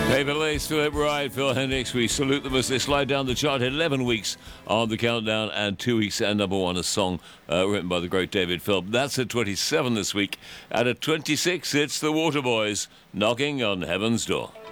Paper Lace, Philip Wright, Phil Hendricks. We salute them as they slide down the chart. 11 weeks on the countdown and 2 weeks and number one, a song written by the great David Philp. That's at 27 this week. And at 26, it's the Waterboys, Knocking on Heaven's Door.